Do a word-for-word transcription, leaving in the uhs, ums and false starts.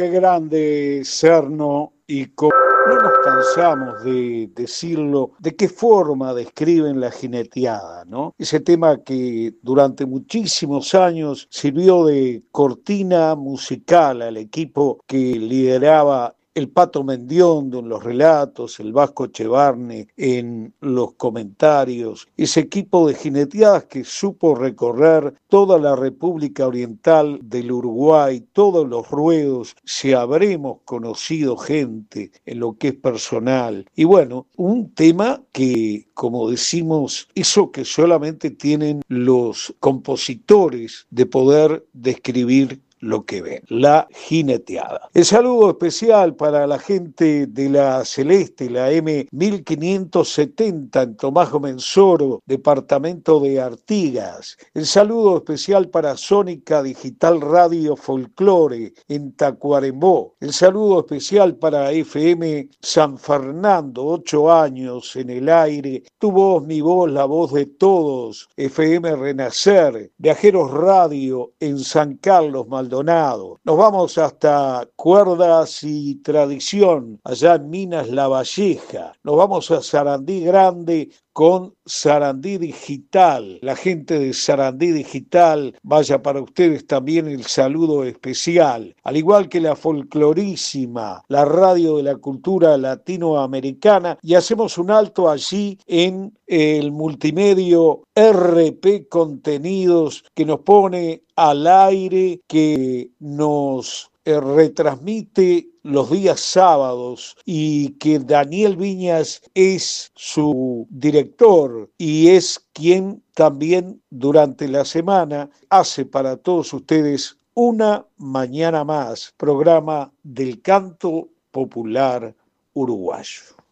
qué grande Serno y cómo no nos cansamos de decirlo, de qué forma describen la jineteada, ¿no? Ese tema que durante muchísimos años sirvió de cortina musical al equipo que lideraba el Pato Mendiondo en los relatos, el Vasco Echevarne en los comentarios, ese equipo de jineteadas que supo recorrer toda la República Oriental del Uruguay, todos los ruedos, si habremos conocido gente en lo que es personal. Y bueno, un tema que, como decimos, eso que solamente tienen los compositores de poder describir lo que ven, la jineteada. El saludo especial para la gente de la Celeste, la M mil quinientos setenta en Tomás Mensoro, departamento de Artigas. El saludo especial para Sónica Digital Radio Folclore en Tacuarembó. El saludo especial para F M San Fernando, ocho años en el aire. Tu voz, mi voz, la voz de todos. F M Renacer, Viajeros Radio en San Carlos, Maldonado. Nos vamos hasta Cuerdas y Tradición, allá en Minas La Valleja. Nos vamos a Sarandí Grande con Sarandí Digital. La gente de Sarandí Digital, vaya para ustedes también el saludo especial. Al igual que la folclorísima, la radio de la cultura latinoamericana. Y hacemos un alto allí en el multimedio R P Contenidos, que nos pone al aire, que nos eh, retransmite los días sábados y que Daniel Viñas es su director y es quien también durante la semana hace para todos ustedes Una Mañana Más, programa del canto popular uruguayo.